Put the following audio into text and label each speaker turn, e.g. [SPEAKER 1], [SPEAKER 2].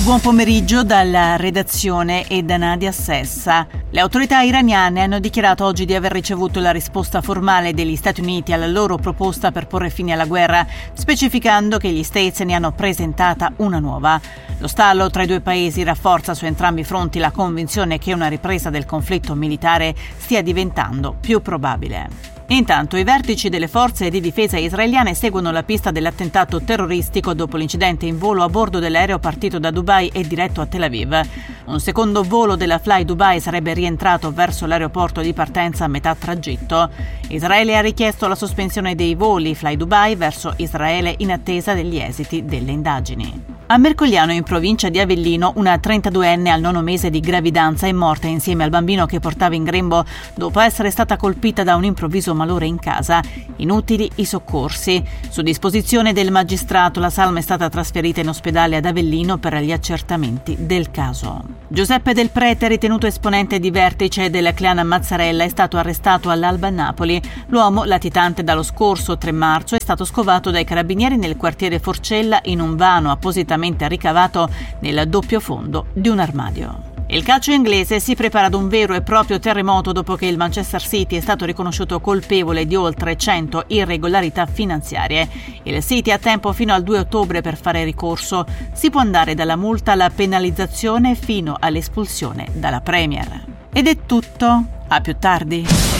[SPEAKER 1] Buon pomeriggio dalla redazione e da Nadia Sessa. Le autorità iraniane hanno dichiarato oggi di aver ricevuto la risposta formale degli Stati Uniti alla loro proposta per porre fine alla guerra, specificando che gli States ne hanno presentata una nuova. Lo stallo tra i due paesi rafforza su entrambi i fronti la convinzione che una ripresa del conflitto militare stia diventando più probabile. Intanto i vertici delle forze di difesa israeliane seguono la pista dell'attentato terroristico dopo l'incidente in volo a bordo dell'aereo partito da Dubai e diretto a Tel Aviv. Un secondo volo della Fly Dubai sarebbe rientrato verso l'aeroporto di partenza a metà tragitto. Israele ha richiesto la sospensione dei voli Fly Dubai verso Israele in attesa degli esiti delle indagini. A Mercogliano, in provincia di Avellino, una 32enne al 9° mese di gravidanza è morta insieme al bambino che portava in grembo dopo essere stata colpita da un improvviso malore in casa. Inutili i soccorsi. Su disposizione del magistrato, la salma è stata trasferita in ospedale ad Avellino per gli accertamenti del caso. Giuseppe Del Prete, ritenuto esponente di vertice del clan Mazzarella, è stato arrestato all'alba a Napoli. L'uomo, latitante dallo scorso 3 marzo, è stato scovato dai carabinieri nel quartiere Forcella in un vano appositamente ricavato nel doppio fondo di un armadio. Il calcio inglese si prepara ad un vero e proprio terremoto dopo che il Manchester City è stato riconosciuto colpevole di oltre 100 irregolarità finanziarie. Il City ha tempo fino al 2 ottobre per fare ricorso. Si può andare dalla multa alla penalizzazione fino all'espulsione dalla Premier. Ed è tutto. A più tardi.